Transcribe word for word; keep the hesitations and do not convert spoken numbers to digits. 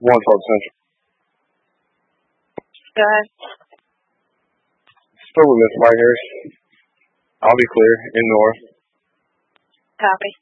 One twelve Central. Go ahead. Still with Miss Whitehurst. I'll be clear in north. Copy.